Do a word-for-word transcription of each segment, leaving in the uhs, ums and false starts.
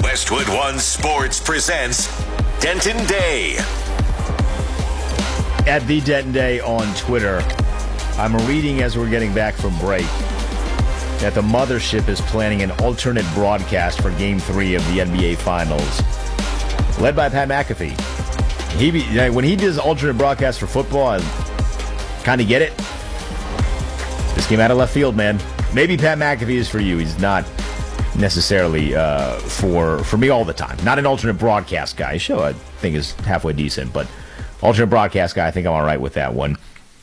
Westwood One Sports presents Denton Day. At the Denton Day on Twitter, I'm reading as we're getting back from break that the mothership is planning an alternate broadcast for Game three of the N B A Finals, led by Pat McAfee. He be, when he does alternate broadcast for football, I kind of get it. This came out of left field, man. Maybe Pat McAfee is for you. He's not necessarily uh, for for me all the time. Not an alternate broadcast guy. His show, I think, is halfway decent, but alternate broadcast guy, I think I'm all right with that one.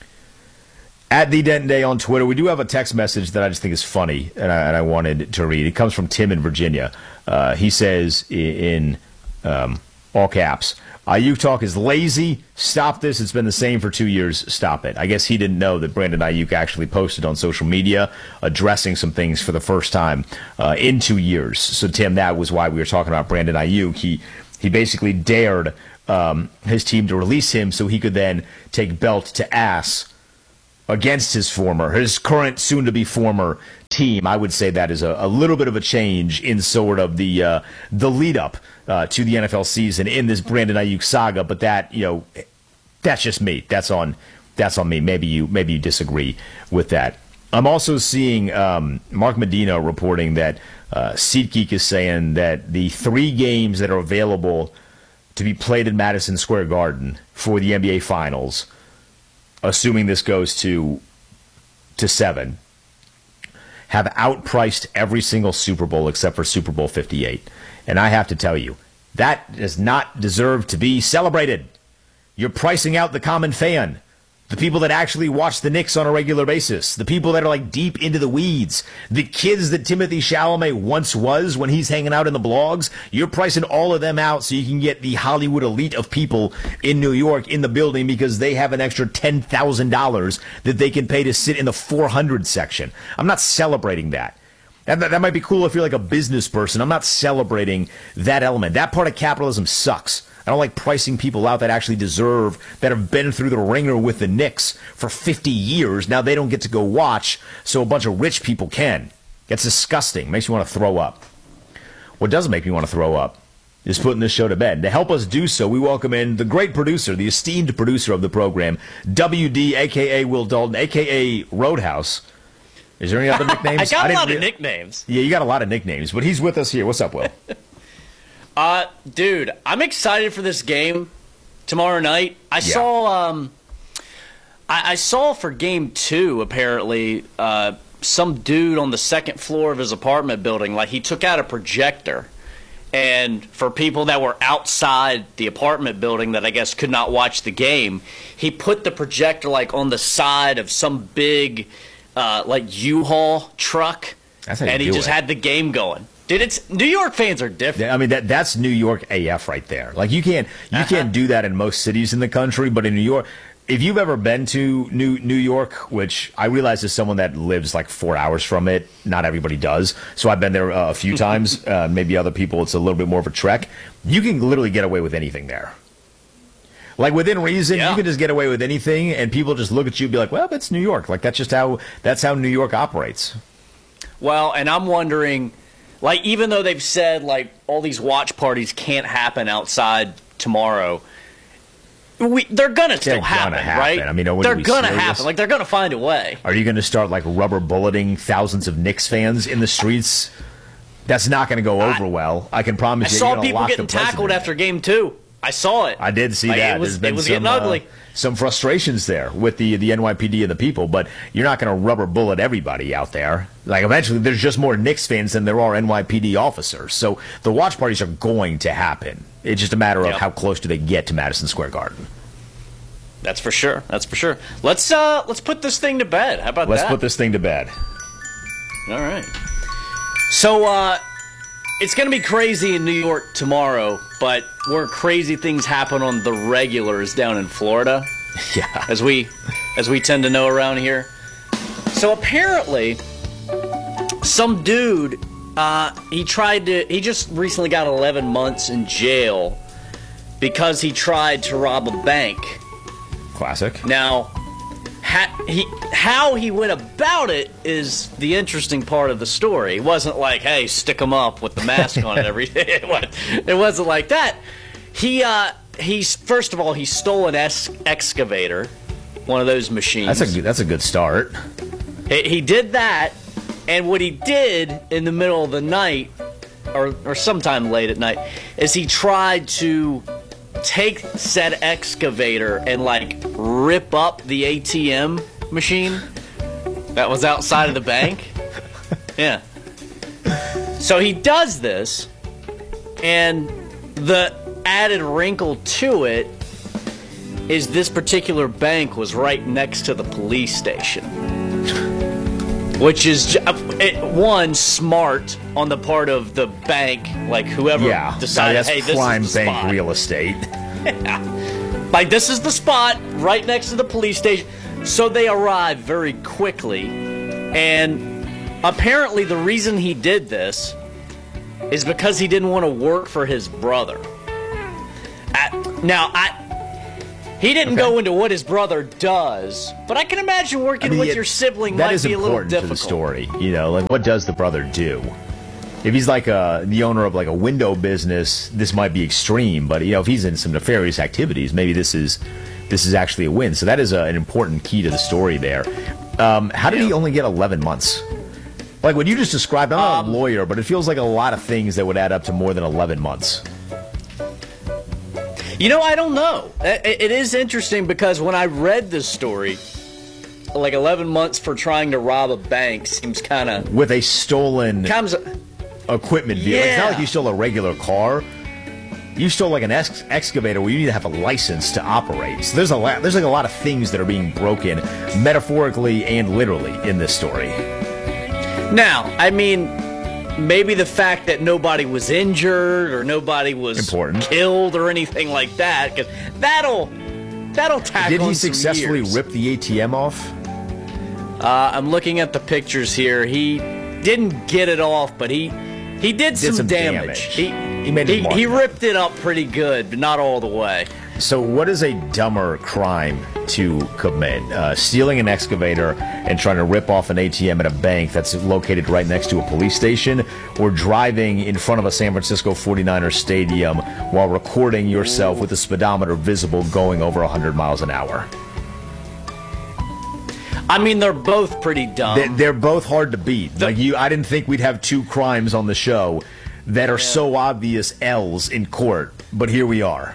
At the Denton Day on Twitter, we do have a text message that I just think is funny, and I, and I wanted to read. It comes from Tim in Virginia. Uh, he says in um, all caps, Ayuk talk is lazy. Stop this. It's been the same for two years. Stop it. I guess he didn't know that Brandon Ayuk actually posted on social media addressing some things for the first time uh, in two years. So, Tim, that was why we were talking about Brandon Ayuk. He, he basically dared um, his team to release him so he could then take belt to ass against his former, his current, soon-to-be former team. I would say that is a, a little bit of a change in sort of the uh, the lead-up uh, to the N F L season in this Brandon Ayuk saga. But that, you know, that's just me. That's on that's on me. Maybe you maybe you disagree with that. I'm also seeing um, Mark Medina reporting that uh, SeatGeek is saying that the three games that are available to be played in Madison Square Garden for the N B A Finals, assuming this goes to to seven, have outpriced every single Super Bowl except for Super Bowl fifty-eight. And I have to tell you, that does not deserve to be celebrated. You're pricing out the common fan, the people that actually watch the Knicks on a regular basis, the people that are like deep into the weeds, the kids that Timothée Chalamet once was when he's hanging out in the blogs. You're pricing all of them out so you can get the Hollywood elite of people in New York in the building because they have an extra ten thousand dollars that they can pay to sit in the four hundred section. I'm not celebrating that. That, that might be cool if you're like a business person. I'm not celebrating that element. That part of capitalism sucks. I don't like pricing people out that actually deserve, that have been through the ringer with the Knicks for fifty years. Now they don't get to go watch, so a bunch of rich people can. It's disgusting. Makes you want to throw up. What doesn't make me want to throw up is putting this show to bed. To help us do so, we welcome in the great producer, the esteemed producer of the program, W D, a k a. Will Dalton, a k a. Roadhouse. Is there any other nicknames? I got I a lot re- of nicknames. Yeah, you got a lot of nicknames, but he's with us here. What's up, Will? Uh, dude, I'm excited for this game tomorrow night. I yeah. saw, um, I, I saw for game two, apparently, uh, some dude on the second floor of his apartment building, like he took out a projector. And for people that were outside the apartment building that I guess could not watch the game, he put the projector like on the side of some big, uh, like U-Haul truck. That's how you and he do just it. had the game going. Dude, it's New York fans are different. I mean, that that's New York A F right there. Like you can't you uh-huh. can't do that in most cities in the country, but in New York, if you've ever been to New New York, which I realize as someone that lives like four hours from it, not everybody does. So I've been there uh, a few times. Uh, maybe other people, it's a little bit more of a trek. You can literally get away with anything there. Like within reason, yeah. you can just get away with anything, and people just look at you and be like, "Well, that's New York." Like that's just how that's how New York operates. Well, and I'm wondering. Like, even though they've said, like, all these watch parties can't happen outside tomorrow, we, they're going to still happen, happen, right? I mean, they're going to happen. Like, they're going to find a way. Are you going to start, like, rubber bulleting thousands of Knicks fans in the streets? That's not going to go over I, well. I can promise I you. I saw you're people lock getting the president. tackled after game two. I saw it. I did see like, that. It was, There's been it was some, getting ugly. Uh, some frustrations there with the the N Y P D and the people, but you're not going to rubber bullet everybody out there. Like, eventually, there's just more Knicks fans than there are N Y P D officers. So the watch parties are going to happen. It's just a matter of yep. how close do they get to Madison Square Garden. That's for sure. That's for sure. Let's uh, let's put this thing to bed. How about let's that? Let's put this thing to bed. All right. So, uh... it's going to be crazy in New York tomorrow, but where crazy things happen on the regulars down in Florida, yeah, as we as we tend to know around here. So apparently, some dude, uh, he tried to, he just recently got eleven months in jail because he tried to rob a bank. Classic. Now, ha- he, how he went about it is the interesting part of the story. It wasn't like, hey, stick him up with the mask on and everything. It, was, it wasn't like that. He, uh, he's first of all, he stole an es- excavator, one of those machines. That's a that's a good start. He, he did that, and what he did in the middle of the night, or or sometime late at night, is he tried to take said excavator and like rip up the A T M machine that was outside of the bank. Yeah. So he does this, and the added wrinkle to it is this particular bank was right next to the police station, which is one, smart on the part of the bank, like whoever yeah, decided, that's hey, this prime is the bank spot. real estate. Like, this is the spot right next to the police station. So they arrive very quickly, and apparently the reason he did this is because he didn't want to work for his brother. I, now, I he didn't okay. go into what his brother does, but I can imagine working I mean, with it, your sibling might be a little difficult. That is important to the story. You know, like, what does the brother do? If he's like a, the owner of like a window business, this might be extreme. But you know, if he's in some nefarious activities, maybe this is this is actually a win. So that is a, an important key to the story there. Um, how did yeah. he only get eleven months? Like what you just described, I'm not um, a lawyer, but it feels like a lot of things that would add up to more than eleven months. You know, I don't know. It, it is interesting because when I read this story, like eleven months for trying to rob a bank seems kind of... With a stolen comes, equipment vehicle. Yeah. It's not like you stole a regular car. You stole like an ex- excavator where you need to have a license to operate. So there's a lot, there's like a lot of things that are being broken, metaphorically and literally, in this story. Now, I mean... maybe the fact that nobody was injured or nobody was Important. killed or anything like that, because that'll that'll tack Did on he some successfully years. rip the A T M off? Uh, I'm looking at the pictures here. He didn't get it off, but he he did, did some, some damage. damage. He he made he, it he ripped it up pretty good, but not all the way. So what is a dumber crime to commit? Uh, stealing an excavator and trying to rip off an A T M at a bank that's located right next to a police station, or driving in front of a San Francisco forty-niners stadium while recording yourself with the speedometer visible going over one hundred miles an hour? I mean, they're both pretty dumb. They're, they're both hard to beat. The, like you, I didn't think we'd have two crimes on the show that are yeah. so obvious L's in court, but here we are.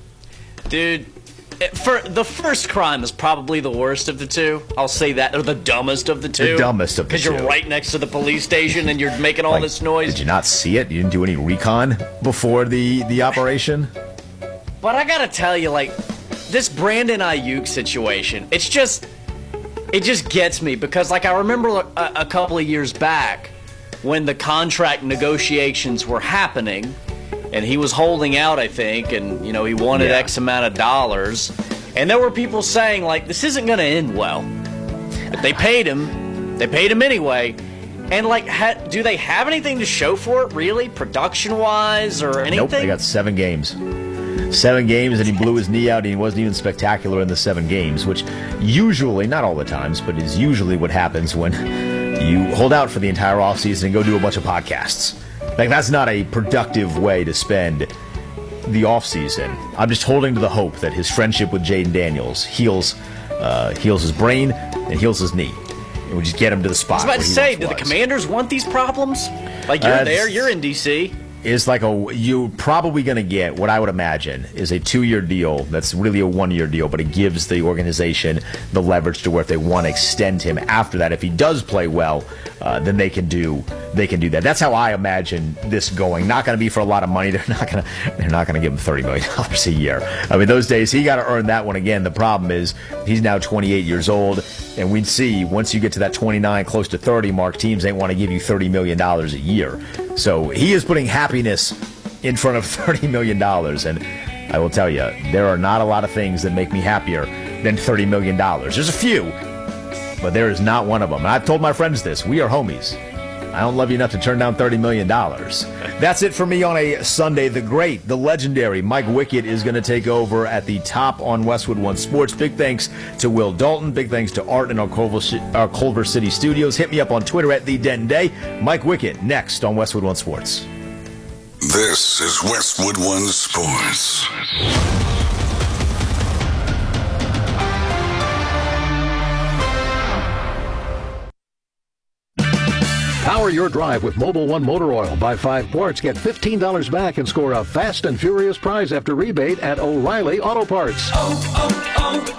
Dude, for the first crime is probably the worst of the two. I'll say that, or the dumbest of the two. The dumbest of the two. Because you're right next to the police station and you're making all like, this noise. Did you not see it? You didn't do any recon before the, the operation? But I gotta tell you, like, this Brandon Ayuk situation, it's just, it just gets me. Because, like, I remember a, a couple of years back when the contract negotiations were happening, and he was holding out, I think, and, you know, he wanted yeah. X amount of dollars. And there were people saying, like, this isn't going to end well. But they paid him. They paid him anyway. And, like, ha- do they have anything to show for it, really, production-wise or anything? Nope, they got seven games. Seven games, and he blew his knee out, and he wasn't even spectacular in the seven games, which usually, not all the times, but is usually what happens when you hold out for the entire offseason and go do a bunch of podcasts. Like, that's not a productive way to spend the offseason. I'm just holding to the hope that his friendship with Jaden Daniels heals uh, heals his brain and heals his knee. And we just get him to the spot. I was about where to he say, once do the was. Commanders want these problems? Like, you're Uh, there, you're in D C Is like a you're probably going to get what I would imagine is a two-year deal that's really a one-year deal, but it gives the organization the leverage to where if they want to extend him after that, if he does play well, uh, then they can do they can do that. That's how I imagine this going. Not going to be for a lot of money. They're not going to they're not going to give him thirty million dollars a year. I mean, those days he got to earn that one again. The problem is he's now twenty-eight years old, and we'd see once you get to that twenty-nine, close to thirty mark, teams ain't want to give you thirty million dollars a year. So he is putting happiness in front of thirty million dollars. And I will tell you, there are not a lot of things that make me happier than thirty million dollars. There's a few, but there is not one of them. And I've told my friends this. We are homies. I don't love you enough to turn down thirty million dollars. That's it for me on a Sunday. The great, the legendary Mike Wickett is going to take over at the top on Westwood One Sports. Big thanks to Will Dalton. Big thanks to Art in our Culver, our Culver City studios. Hit me up on Twitter at The Denton Day. Mike Wickett next on Westwood One Sports. This is Westwood One Sports. Power your drive with Mobil One Motor Oil. Buy five quarts, get fifteen dollars back, and score a fast and furious prize after rebate at O'Reilly Auto Parts. Oh,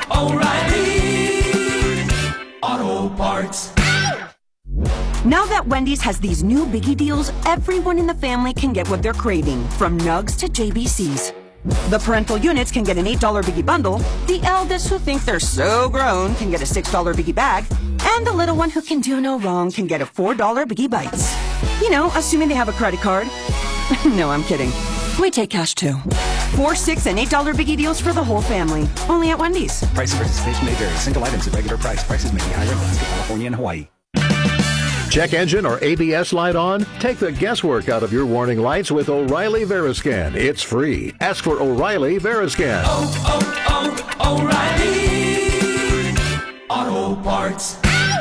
oh, oh, O'Reilly Auto Parts. Now that Wendy's has these new biggie deals, everyone in the family can get what they're craving, from nugs to J B Cs. The parental units can get an eight dollar biggie bundle, the eldest who think they're so grown can get a six dollar biggie bag, and the little one who can do no wrong can get a four dollar biggie bites. You know, assuming they have a credit card. No, I'm kidding. We take cash too. Four, six, and eight dollar biggie deals for the whole family. Only at Wendy's. Price and participation may vary. Single items at regular price. Prices may be higher in Alaska, California, and Hawaii. Check engine or A B S light on? Take the guesswork out of your warning lights with O'Reilly Veriscan. It's free. Ask for O'Reilly Veriscan. Oh, oh, oh, O'Reilly Auto Parts.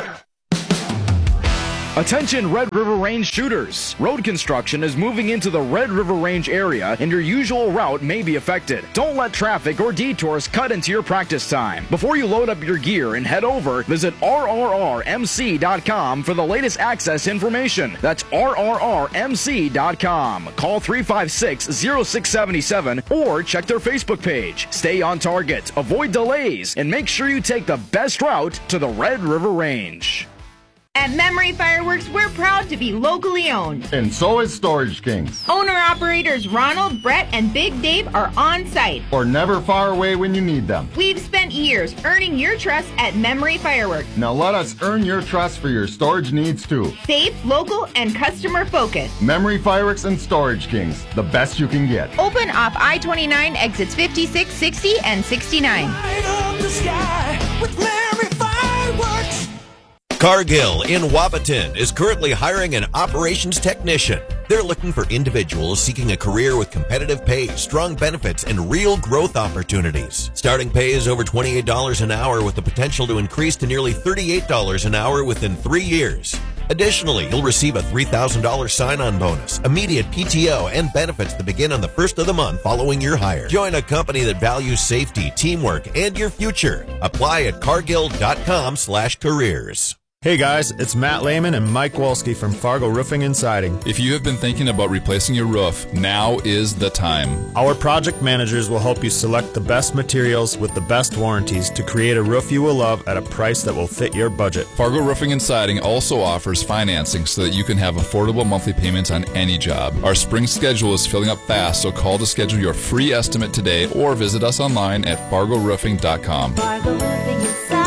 Attention Red River Range shooters! Road construction is moving into the Red River Range area and your usual route may be affected. Don't let traffic or detours cut into your practice time. Before you load up your gear and head over, visit R R R M C dot com for the latest access information. That's R R R M C dot com. Call three five six, zero six seven seven or check their Facebook page. Stay on target, avoid delays, and make sure you take the best route to the Red River Range. At Memory Fireworks, we're proud to be locally owned. And so is Storage Kings. Owner-operators Ronald, Brett, and Big Dave are on site. Or never far away when you need them. We've spent years earning your trust at Memory Fireworks. Now let us earn your trust for your storage needs too. Safe, local, and customer-focused. Memory Fireworks and Storage Kings, the best you can get. Open off I twenty-nine, exits fifty-six, sixty, and sixty-nine. Light up the sky with Memory Fireworks. Cargill in Wapaton is currently hiring an operations technician. They're looking for individuals seeking a career with competitive pay, strong benefits, and real growth opportunities. Starting pay is over twenty-eight dollars an hour with the potential to increase to nearly thirty-eight dollars an hour within three years. Additionally, you'll receive a three thousand dollars sign-on bonus, immediate P T O, and benefits that begin on the first of the month following your hire. Join a company that values safety, teamwork, and your future. Apply at cargill.com slash careers. Hey guys, it's Matt Lehman and Mike Wolski from Fargo Roofing and Siding. If you have been thinking about replacing your roof, now is the time. Our project managers will help you select the best materials with the best warranties to create a roof you will love at a price that will fit your budget. Fargo Roofing and Siding also offers financing so that you can have affordable monthly payments on any job. Our spring schedule is filling up fast, so call to schedule your free estimate today or visit us online at fargo roofing dot com. Fargo Roofing and Siding.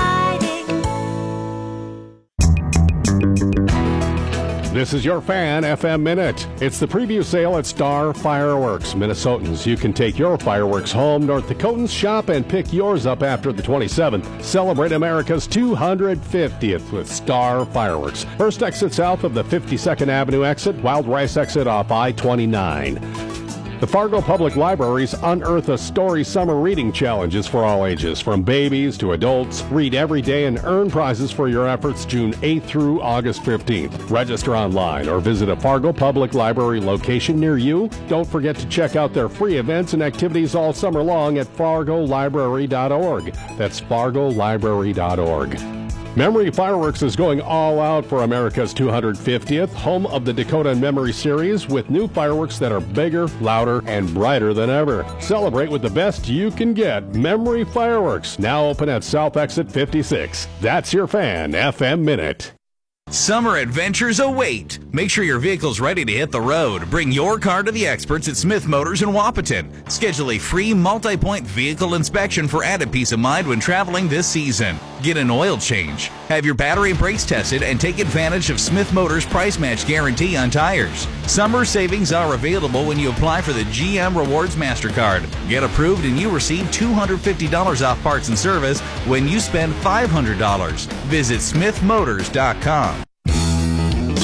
This is your Fan F M Minute. It's the preview sale at Star Fireworks. Minnesotans, you can take your fireworks home. North Dakotans, shop and pick yours up after the twenty-seventh. Celebrate America's two hundred fiftieth with Star Fireworks. First exit south of the fifty-second Avenue exit, Wild Rice exit off I twenty-nine. The Fargo Public Library's Unearth a Story Summer Reading Challenge is for all ages, from babies to adults. Read every day and earn prizes for your efforts June eighth through August fifteenth. Register online or visit a Fargo Public Library location near you. Don't forget to check out their free events and activities all summer long at fargo library dot org. That's fargo library dot org. Memory Fireworks is going all out for America's two hundred fiftieth, home of the Dakota Memory Series, with new fireworks that are bigger, louder, and brighter than ever. Celebrate with the best you can get. Memory Fireworks, now open at South Exit fifty-six. That's your Fan F M Minute. Summer adventures await. Make sure your vehicle's ready to hit the road. Bring your car to the experts at Smith Motors in Wapaton. Schedule a free multi-point vehicle inspection for added peace of mind when traveling this season. Get an oil change. Have your battery and brakes tested and take advantage of Smith Motors price match guarantee on tires. Summer savings are available when you apply for the G M Rewards MasterCard. Get approved and you receive two hundred fifty dollars off parts and service when you spend five hundred dollars. Visit smith motors dot com.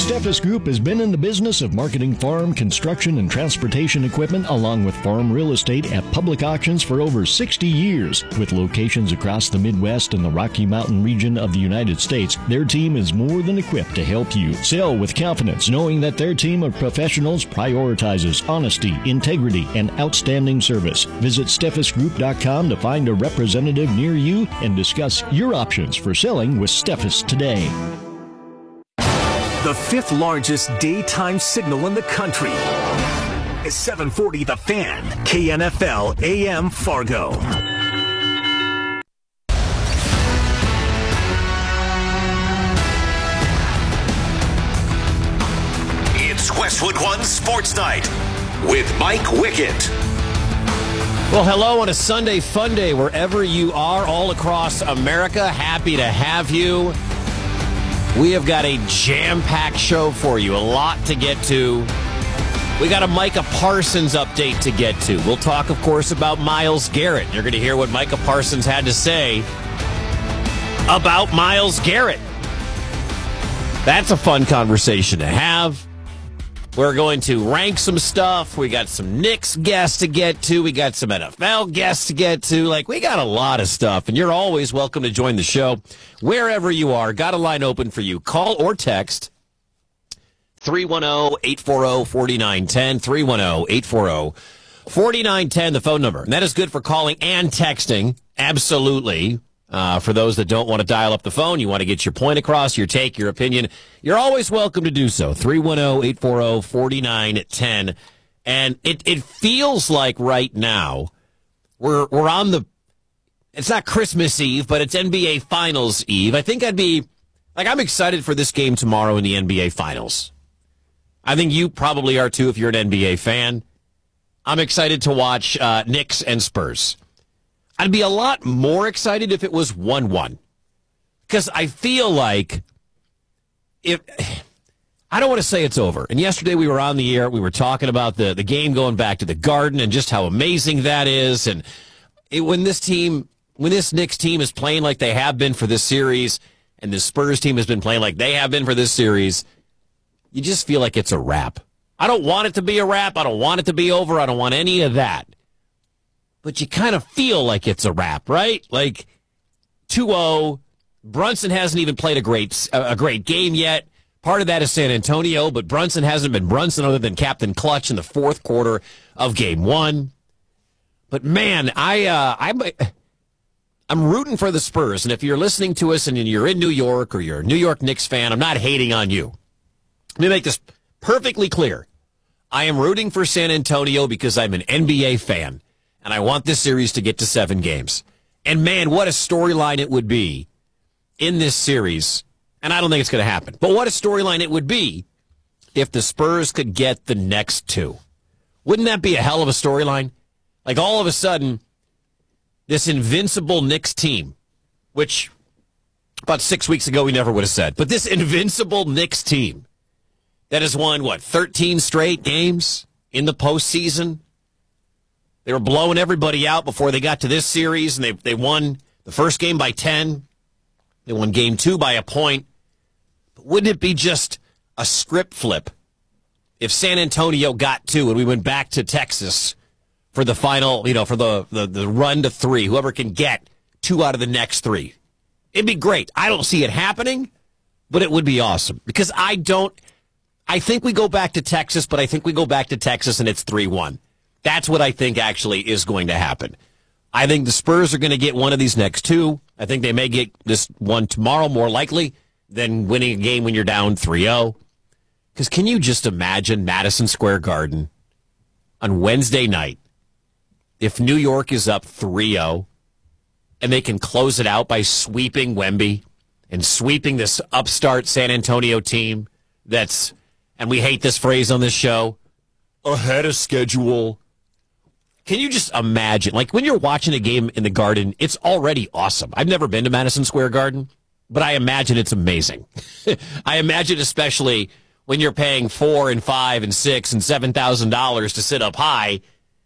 Steffes Group has been in the business of marketing farm, construction, and transportation equipment along with farm real estate at public auctions for over sixty years. With locations across the Midwest and the Rocky Mountain region of the United States, their team is more than equipped to help you sell with confidence, knowing that their team of professionals prioritizes honesty, integrity, and outstanding service. Visit Steffes Group dot com to find a representative near you and discuss your options for selling with Steffes today. The fifth largest daytime signal in the country is seven forty The Fan, K N F L A M Fargo. It's Westwood One Sports Night with Mike Wickett. Well, hello on a Sunday fun day wherever you are all across America. Happy to have you. We have got a jam-packed show for you. A lot to get to. We got a Micah Parsons update to get to. We'll talk, of course, about Myles Garrett. You're going to hear what Micah Parsons had to say about Myles Garrett. That's a fun conversation to have. We're going to rank some stuff. We got some Knicks guests to get to. We got some N F L guests to get to. Like, we got a lot of stuff. And you're always welcome to join the show wherever you are. Got a line open for you. Call or text three one zero, eight four zero, four nine one zero. three one zero, eight four zero, four nine one zero, the phone number. And that is good for calling and texting. Absolutely. Uh, for those that don't want to dial up the phone, you want to get your point across, your take, your opinion, you're always welcome to do so. three one zero, eight four zero, four nine one zero. And it, it feels like right now we're we're on the, it's not Christmas Eve, but it's N B A Finals Eve. I think I'd be, like, I'm excited for this game tomorrow in the N B A Finals. I think you probably are too if you're an N B A fan. I'm excited to watch uh, Knicks and Spurs. I'd be a lot more excited if it was one one. Because I feel like if I don't want to say it's over. And yesterday we were on the air. We were talking about the, the game going back to the Garden and just how amazing that is. And it, when this team, when this Knicks team is playing like they have been for this series, and the Spurs team has been playing like they have been for this series, you just feel like it's a wrap. I don't want it to be a wrap. I don't want it to be over. I don't want any of that. But you kind of feel like it's a wrap, right? Like two oh. Brunson hasn't even played a great a great game yet. Part of that is San Antonio, but Brunson hasn't been Brunson other than Captain Clutch in the fourth quarter of game one. But man, I uh, I'm I'm rooting for the Spurs, and if you're listening to us and you're in New York or you're a New York Knicks fan, I'm not hating on you. Let me make this perfectly clear. I am rooting for San Antonio because I'm an N B A fan. And I want this series to get to seven games. And, man, what a storyline it would be in this series. And I don't think it's going to happen. But what a storyline it would be if the Spurs could get the next two. Wouldn't that be a hell of a storyline? Like, all of a sudden, this invincible Knicks team, which about six weeks ago we never would have said, but this invincible Knicks team that has won, what, thirteen straight games in the postseason? They were blowing everybody out before they got to this series, and they they won the first game by ten. They won game two by a point. But wouldn't it be just a script flip if San Antonio got two and we went back to Texas for the final, you know, for the, the, the run to three, whoever can get two out of the next three? It'd be great. I don't see it happening, but it would be awesome. Because I don't, I think we go back to Texas, but I think we go back to Texas and it's three one. That's what I think actually is going to happen. I think the Spurs are going to get one of these next two. I think they may get this one tomorrow more likely than winning a game when you're down three oh. Because can you just imagine Madison Square Garden on Wednesday night if New York is up three oh and they can close it out by sweeping Wemby and sweeping this upstart San Antonio team that's, and we hate this phrase on this show, ahead of schedule. Can you just imagine, like when you're watching a game in the Garden, it's already awesome. I've never been to Madison Square Garden, but I imagine it's amazing. I imagine especially when you're paying four and five and six and seven thousand dollars to sit up high,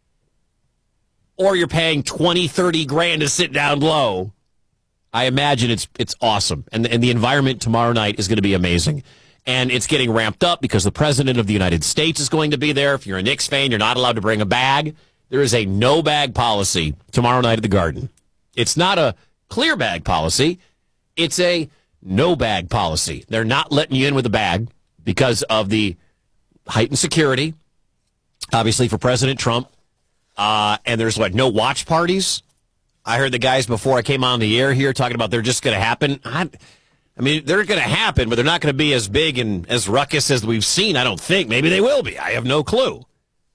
or you're paying twenty, thirty grand to sit down low. I imagine it's it's awesome, and and the environment tomorrow night is going to be amazing. And it's getting ramped up because the President of the United States is going to be there. If you're a Knicks fan, you're not allowed to bring a bag. There is a no-bag policy tomorrow night at the Garden. It's not a clear bag policy. It's a no-bag policy. They're not letting you in with a bag because of the heightened security, obviously, for President Trump. Uh, and there's, what, no watch parties? I heard the guys before I came on the air here talking about they're just going to happen. I, I mean, they're going to happen, but they're not going to be as big and as ruckus as we've seen, I don't think. Maybe they will be. I have no clue.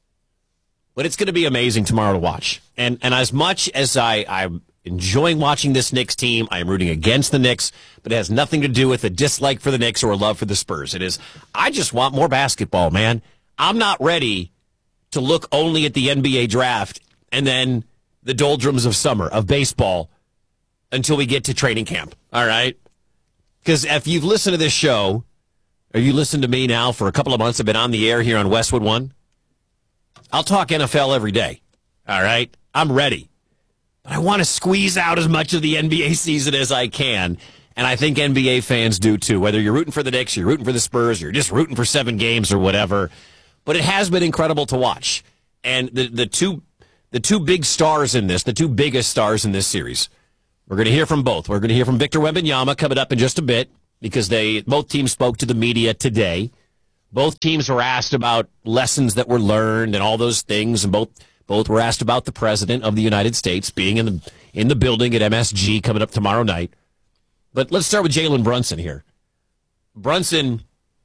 But it's going to be amazing tomorrow to watch. And and as much as I, I'm enjoying watching this Knicks team, I am rooting against the Knicks, but it has nothing to do with a dislike for the Knicks or a love for the Spurs. It is, I just want more basketball, man. I'm not ready to look only at the N B A draft and then the doldrums of summer, of baseball, until we get to training camp, all right? Because if you've listened to this show, or you listened to me now for a couple of months, I've been on the air here on Westwood One, I'll talk N F L every day, all right? I'm ready. But I want to squeeze out as much of the N B A season as I can, and I think N B A fans do too, whether you're rooting for the Knicks, you're rooting for the Spurs, you're just rooting for seven games or whatever. But it has been incredible to watch. And the, the two the two big stars in this, the two biggest stars in this series, we're going to hear from both. We're going to hear from Victor Wembanyama coming up in just a bit because they both teams spoke to the media today. Both teams were asked about lessons that were learned and all those things, and both both were asked about the President of the United States being in the in the building at M S G coming up tomorrow night. But let's start with Jalen Brunson here. Brunson,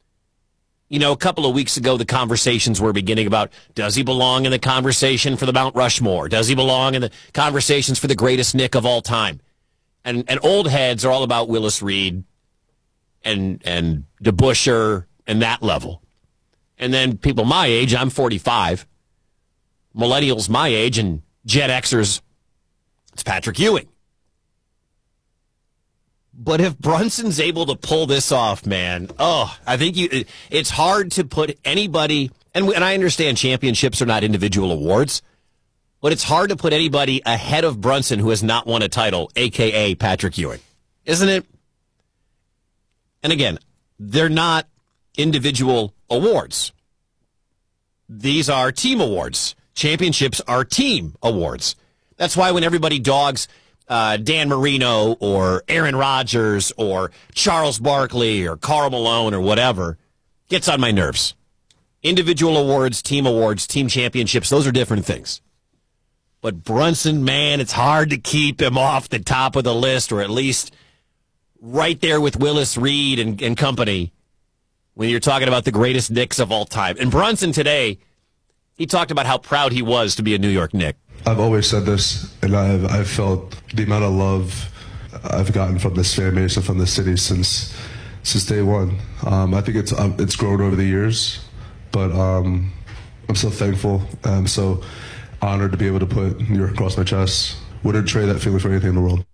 you know, a couple of weeks ago, the conversations were beginning about, does he belong in the conversation for the Mount Rushmore? Does he belong in the conversations for the greatest Knick of all time? And and old heads are all about Willis Reed and and DeBusschere and that level. And then people my age, I'm forty-five, millennials my age, and Gen Xers, it's Patrick Ewing. But if Brunson's able to pull this off, man, oh, I think you. It's hard to put anybody, and, and I understand championships are not individual awards, but it's hard to put anybody ahead of Brunson who has not won a title, a k a. Patrick Ewing. Isn't it? And again, they're not individual awards. These are team awards. Championships are team awards. That's why when everybody dogs Uh, Dan Marino or Aaron Rodgers or Charles Barkley or Karl Malone or whatever, gets on my nerves. Individual awards, team awards, team championships, those are different things. But Brunson, man, it's hard to keep him off the top of the list, or at least right there with Willis Reed and, and company when you're talking about the greatest Knicks of all time. And Brunson today, he talked about how proud he was to be a New York Knick. I've always said this, and I've, I've felt the amount of love I've gotten from this fan base and from this city since since day one. Um, I think it's um, it's grown over the years, but um, I'm so thankful. I'm so honored to be able to put New York across my chest. Wouldn't trade that feeling for anything in the world.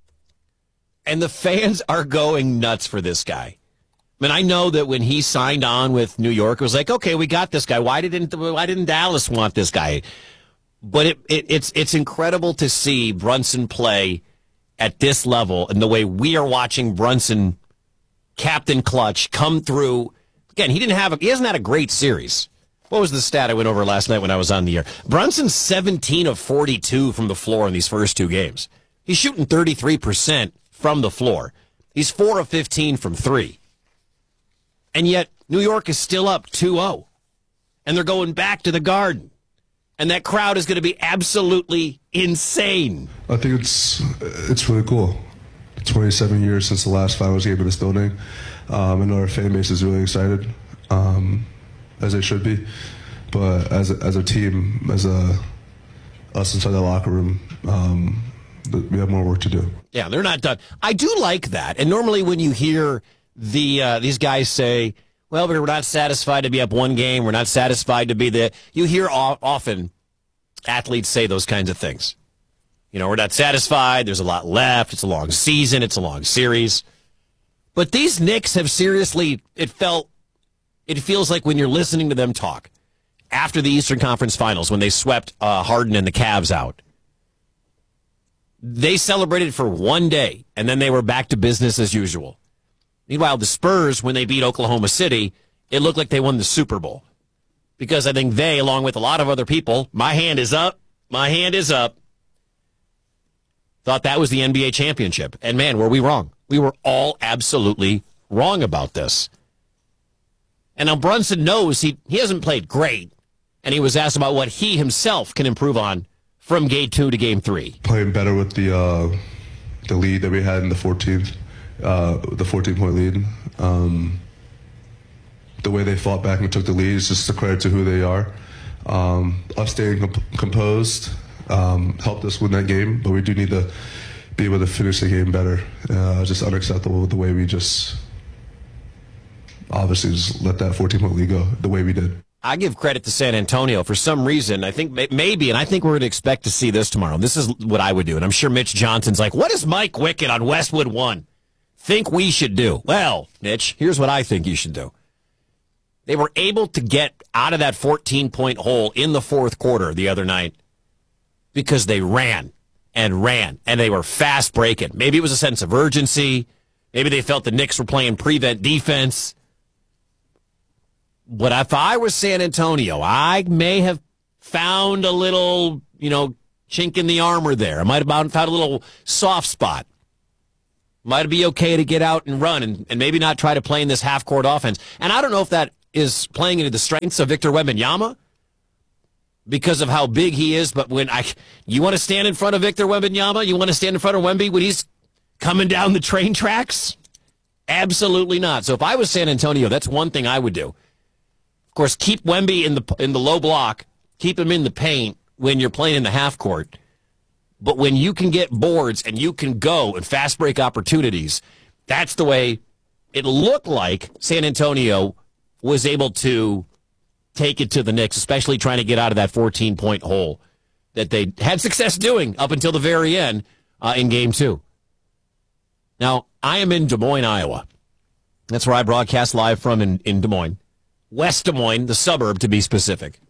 And the fans are going nuts for this guy. I mean, I know that when he signed on with New York, it was like, okay, we got this guy. Why didn't Why didn't Dallas want this guy? But it, it, it's it's incredible to see Brunson play at this level and the way we are watching Brunson, Captain Clutch, come through. Again, he didn't have a, he hasn't had a great series. What was the stat I went over last night when I was on the air? Brunson's seventeen of forty-two from the floor in these first two games. He's shooting thirty-three percent from the floor. He's four of fifteen from three. And yet, New York is still up two oh. And they're going back to the Garden. And that crowd is going to be absolutely insane. I think it's it's really cool. twenty-seven years since the last finals game in this building. Um, I know our fan base is really excited, um, as they should be. But as a, as a team, as a us inside the locker room, um, we have more work to do. Yeah, they're not done. I do like that. And normally when you hear the uh, these guys say, well, we're not satisfied to be up one game. We're not satisfied to be the... You hear often athletes say those kinds of things. You know, we're not satisfied. There's a lot left. It's a long season. It's a long series. But these Knicks have seriously... It felt... It feels like when you're listening to them talk after the Eastern Conference Finals, when they swept uh, Harden and the Cavs out, they celebrated for one day, and then they were back to business as usual. Meanwhile, the Spurs, when they beat Oklahoma City, it looked like they won the Super Bowl. Because I think they, along with a lot of other people, my hand is up, my hand is up, thought that was the N B A championship. And man, were we wrong. We were all absolutely wrong about this. And now Brunson knows he, he hasn't played great, and he was asked about what he himself can improve on from game two to game three. Playing better with the uh, the lead that we had in the fourteenth, uh, the fourteen-point lead. Um, the way they fought back and took the lead is just a credit to who they are. Um, us staying comp- composed um, helped us win that game, but we do need to be able to finish the game better. Uh, just unacceptable the way we just obviously just let that fourteen-point lead go the way we did. I give credit to San Antonio for some reason. I think maybe, and I think we're going to expect to see this tomorrow. This is what I would do, and I'm sure Mitch Johnson's like, what does Mike Wickett on Westwood One think we should do? Well, Mitch, here's what I think you should do. They were able to get out of that fourteen-point hole in the fourth quarter the other night because they ran and ran, and they were fast breaking. Maybe it was a sense of urgency. Maybe they felt the Knicks were playing prevent defense. But if I was San Antonio, I may have found a little, you know, chink in the armor there. I might have found a little soft spot. Might be okay to get out and run and, and maybe not try to play in this half-court offense. And I don't know if that is playing into the strengths of Victor Wembanyama because of how big he is. But when I, you want to stand in front of Victor Wembanyama? You want to stand in front of Wemby when he's coming down the train tracks? Absolutely not. So if I was San Antonio, that's one thing I would do. Of course, keep Wemby in the in the low block. Keep him in the paint when you're playing in the half court. But when you can get boards and you can go and fast break opportunities, that's the way it looked like San Antonio was able to take it to the Knicks, especially trying to get out of that fourteen-point hole that they had success doing up until the very end uh, in Game two. Now, I am in Des Moines, Iowa. That's where I broadcast live from in, in Des Moines. West Des Moines, the suburb to be specific.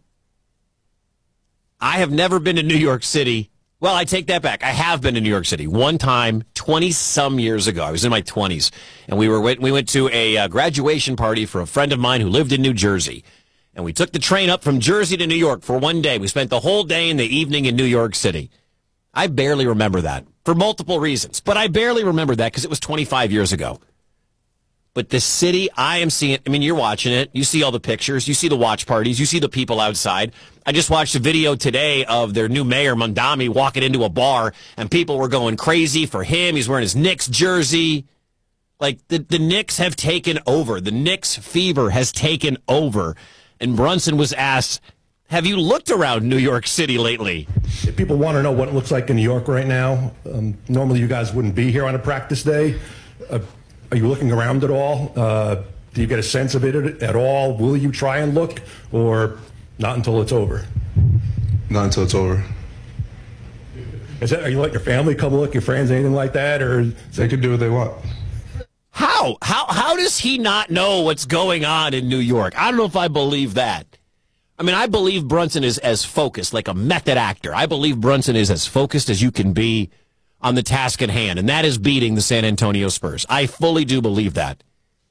I have never been to New York City. Well, I take that back. I have been to New York City one time, twenty-some years ago. I was in my twenties, and we were we went to a uh, graduation party for a friend of mine who lived in New Jersey. And we took the train up from Jersey to New York for one day. We spent the whole day and the evening in New York City. I barely remember that for multiple reasons, but I barely remember that because it was twenty-five years ago. But the city, I am seeing, I mean, you're watching it. You see all the pictures. You see the watch parties. You see the people outside. I just watched a video today of their new mayor, Mondami, walking into a bar, and people were going crazy for him. He's wearing his Knicks jersey. Like, the, the Knicks have taken over. The Knicks fever has taken over. And Brunson was asked, have you looked around New York City lately? If people want to know what it looks like in New York right now, um, normally you guys wouldn't be here on a practice day. Uh, Are you looking around at all? Uh, do you get a sense of it at all? Will you try and look, or not until it's over? Not until it's over. Is that, are you letting your family come look, your friends, anything like that, or they can do what they want? How? How? How does he not know what's going on in New York? I don't know if I believe that. I mean, I believe Brunson is as focused, like a method actor. I believe Brunson is as focused as you can be on the task at hand, and that is beating the San Antonio Spurs. I fully do believe that.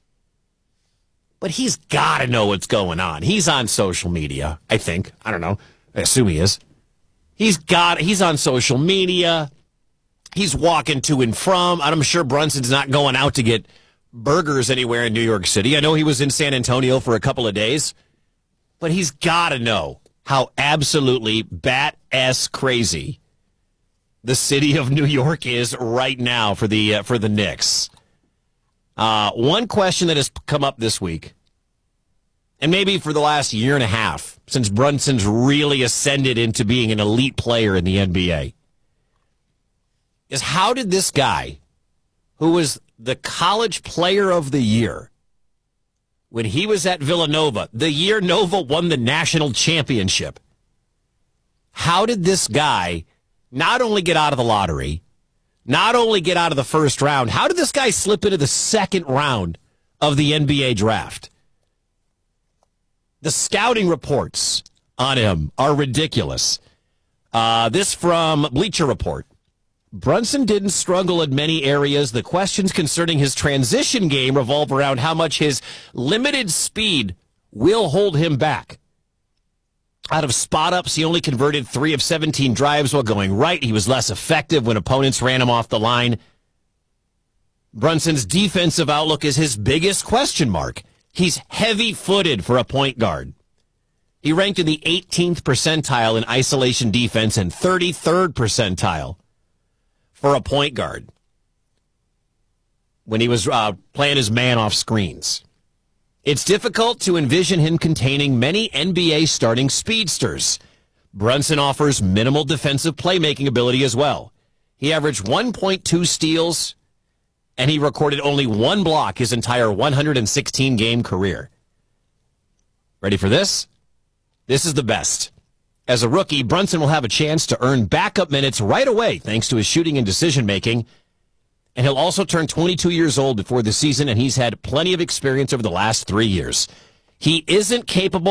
But he's got to know what's going on. He's on social media, I think. I don't know. I assume he is. He's got. He's on social media. He's walking to and from. I'm sure Brunson's not going out to get burgers anywhere in New York City. I know he was in San Antonio for a couple of days. But he's got to know how absolutely bat-ass crazy the city of New York is right now for the uh, for the Knicks. Uh, one question that has come up this week, and maybe for the last year and a half, since Brunson's really ascended into being an elite player in the N B A, is how did this guy, who was the college player of the year when he was at Villanova, the year Nova won the national championship, how did this guy not only get out of the lottery, not only get out of the first round, how did this guy slip into the second round of the N B A draft? The scouting reports on him are ridiculous. Uh, this from Bleacher Report. Brunson didn't struggle in many areas. The questions concerning his transition game revolve around how much his limited speed will hold him back. Out of spot-ups, he only converted three of seventeen drives while going right. He was less effective when opponents ran him off the line. Brunson's defensive outlook is his biggest question mark. He's heavy-footed for a point guard. He ranked in the eighteenth percentile in isolation defense and thirty-third percentile for a point guard when he was uh, playing his man off screens. It's difficult to envision him containing many N B A starting speedsters. Brunson offers minimal defensive playmaking ability as well. He averaged one point two steals, and he recorded only one block his entire one hundred sixteen game career. Ready for this? This is the best. As a rookie, Brunson will have a chance to earn backup minutes right away thanks to his shooting and decision-making. And he'll also turn twenty-two years old before the season, and he's had plenty of experience over the last three years. He isn't capable